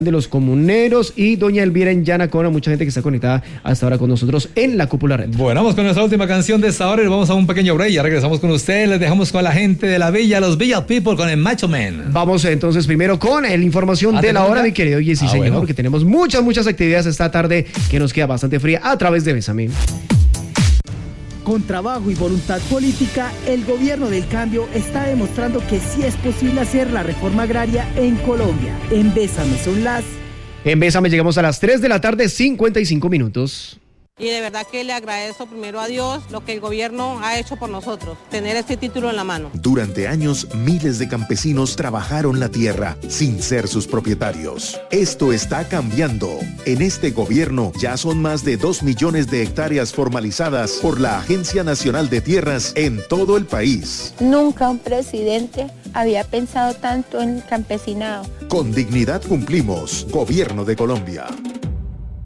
de los comuneros y doña Elvira en Yanacona, mucha gente que está conectada hasta ahora con nosotros en la Cúpula Red. Bueno, vamos con nuestra última canción de esta hora y vamos a un pequeño break, ya regresamos con ustedes, les dejamos con la gente de la villa, los Villa People con el Macho Man. Vamos entonces primero con la información de la hora, mi querido Jessy, señor, bueno, porque tenemos muchas actividades esta tarde que nos queda bastante fría a través de Bésame. Con trabajo y voluntad política, el gobierno del cambio está demostrando que sí es posible hacer la reforma agraria en Colombia. En Bésame son las... En Bésame llegamos a las 3 de la tarde, 55 minutos. Y de verdad que le agradezco primero a Dios lo que el gobierno ha hecho por nosotros, tener este título en la mano. Durante años, miles de campesinos trabajaron la tierra sin ser sus propietarios. Esto está cambiando. En este gobierno ya son más de 2 millones de hectáreas formalizadas por la Agencia Nacional de Tierras en todo el país. Nunca un presidente había pensado tanto en el campesinado. Con dignidad cumplimos. Gobierno de Colombia.